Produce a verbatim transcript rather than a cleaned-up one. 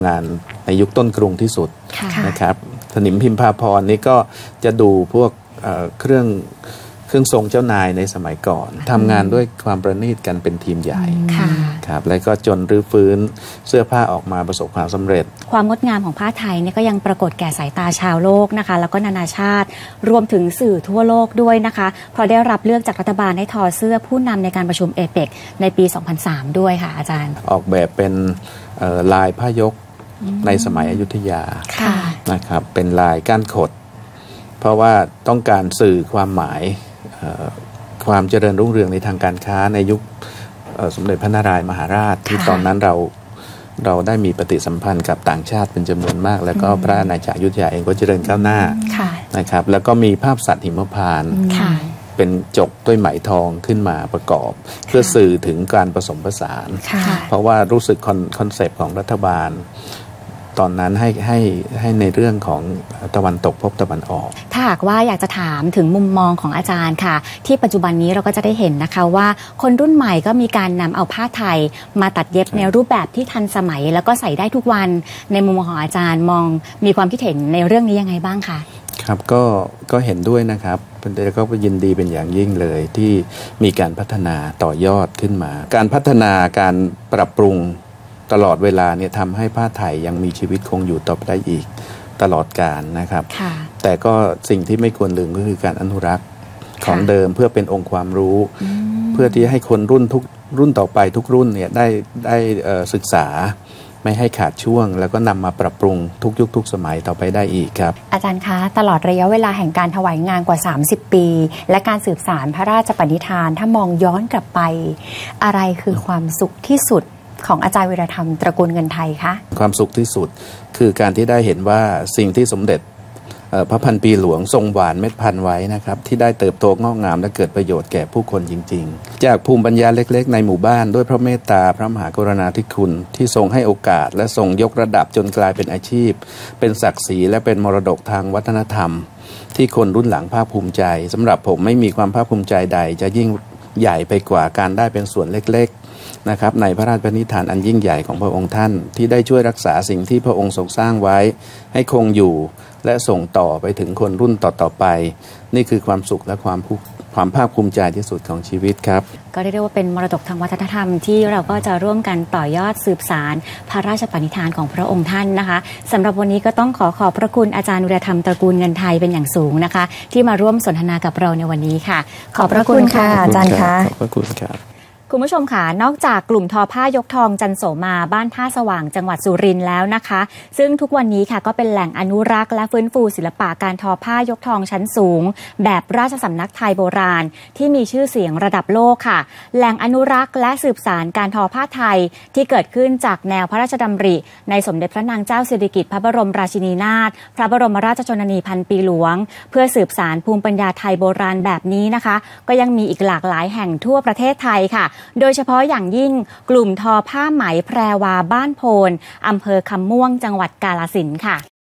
งานในยุคต้นกรุงที่สุดนะครับสนิมพิมพาภรณ์นี่ก็จะดูพวก เอ่อ เครื่องเครื่องทรงเจ้านายในสมัยก่อนทำงานด้วยความประณีตกันเป็นทีมใหญ่ครับแล้วก็จนรื้อฟื้นเสื้อผ้าออกมาประสบความสำเร็จความงดงามของผ้าไทยเนี่ยก็ยังปรากฏแก่สายตาชาวโลกนะคะแล้วก็นานาชาติรวมถึงสื่อทั่วโลกด้วยนะคะเพราะได้รับเลือกจากรัฐบาลให้ทอเสื้อผู้นำในการประชุมเอเปกในปี สองพันสาม ด้วยค่ะอาจารย์ออกแบบเป็นลายผ้ายกในสมัยอยุธยานะครับเป็นลายก้านขดเพราะว่าต้องการสื่อความหมายความเจริญรุ่งเรืองในทางการค้าในยุคสมเด็จพระนารายมหาราชที่ตอนนั้นเราเราได้มีปฏิสัมพันธ์กับต่างชาติเป็นจำนวนมากแล้วก็พระอาณาจักรอยุธยาเองก็เจริญก้าวหน้านะครับแล้วก็มีภาพสัตว์หิมพานต์เป็นจกด้วยไหมทองขึ้นมาประกอบเพื่อสื่อถึงการผสมผสานเพราะว่ารู้สึกคอนเซปต์ของรัฐบาลตอนนั้นให้ให้ให้ในเรื่องของตะวันตกพบตะวันออกถ้าหากว่าอยากจะถามถึงมุมมองของอาจารย์ค่ะที่ปัจจุบันนี้เราก็จะได้เห็นนะคะว่าคนรุ่นใหม่ก็มีการนำเอาผ้าไทยมาตัดเย็บในรูปแบบที่ทันสมัยแล้วก็ใส่ได้ทุกวันในมุมมองของอาจารย์มองมีความคิดเห็นในเรื่องนี้ยังไงบ้างคะครับก็ก็เห็นด้วยนะครับเป็นแต่ก็ยินดีเป็นอย่างยิ่งเลยที่มีการพัฒนาต่อยอดขึ้นมาการพัฒนาการปรับปรุงตลอดเวลาเนี่ยทำให้ผ้าไทยยังมีชีวิตคงอยู่ต่อไปได้อีกตลอดกาลนะครับแต่ก็สิ่งที่ไม่ควรลืมก็คือการอนุรักษ์ของเดิมเพื่อเป็นองค์ความรู้เพื่อที่ให้คนรุ่นทุกรุ่นต่อไปทุกรุ่นเนี่ยได้ได้ศึกษาไม่ให้ขาดช่วงแล้วก็นำมาปรับปรุงทุกยุคทุกสมัยต่อไปได้อีกครับอาจารย์คะตลอดระยะเวลาแห่งการถวายงานกว่าสามสิบปีและการสืบสานพระราชปณิธานถ้ามองย้อนกลับไปอะไรคือความสุขที่สุดของอาจารย์วีรธรรมตระกูลเงินไทยคะความสุขที่สุดคือการที่ได้เห็นว่าสิ่งที่สมเด็จพระพันปีหลวงทรงหว่านเม็ดพันธุ์ไว้นะครับที่ได้เติบโตงอกงามและเกิดประโยชน์แก่ผู้คนจริงๆจากภูมิปัญญาเล็กๆในหมู่บ้านด้วยพระเมตตาพระมหากรุณาธิคุณที่ทรงให้โอกาสและทรงยกระดับจนกลายเป็นอาชีพเป็นศักดิ์ศรีและเป็นมรดกทางวัฒนธรรมที่คนรุ่นหลังภาคภูมิใจสำหรับผมไม่มีความภาคภูมิใจใดจะยิ่งใหญ่ไปกว่าการได้เป็นส่วนเล็กๆนะครับในพระราชปณิธานอันยิ่งใหญ่ของพระองค์ท่านที่ได้ช่วยรักษาสิ่งที่พระองค์ทรงสร้างไว้ให้คงอยู่และส่งต่อไปถึงคนรุ่นต่อๆไปนี่คือความสุขและความความภาคภูมิใจที่สุดของชีวิตครับก็เรียกได้ว่าเป็นมรดกทางวัฒนธรรมที่เราก็จะร่วมกันต่อยอดสืบสานพระราชปณิธานของพระองค์ท่านนะคะสำหรับวันนี้ก็ต้องขอขอบพระคุณอาจารย์วีรธรรมตระกูลเงินไทยเป็นอย่างสูงนะคะที่มาร่วมสนทนากับเราในวันนี้ค่ะขอบพระคุณค่ะอาจารย์คะขอบพระคุณครับคุณผู้ชมค่ะนอกจากกลุ่มทอผ้ายกทองจันโสมาบ้านท่าสว่างจังหวัดสุรินทร์แล้วนะคะซึ่งทุกวันนี้ค่ะก็เป็นแหล่งอนุรักษ์และฟื้นฟูศิลปะการทอผ้ายกทองชั้นสูงแบบราชสำนักไทยโบราณที่มีชื่อเสียงระดับโลกค่ะแหล่งอนุรักษ์และสืบสานการทอผ้าไทยที่เกิดขึ้นจากแนวพระราชดำริในสมเด็จพระนางเจ้าสิริกิติ์พระบรมราชินีนาถพระบรมราชชนนีพันปีหลวงเพื่อสืบสานภูมิปัญญาไทยโบราณแบบนี้นะคะก็ยังมีอีกหลากหลายแห่งทั่วประเทศไทยค่ะโดยเฉพาะอย่างยิ่งกลุ่มทอผ้าไหมแพรวาบ้านโพนอำเภอคำม่วงจังหวัดกาฬสินธุ์ค่ะ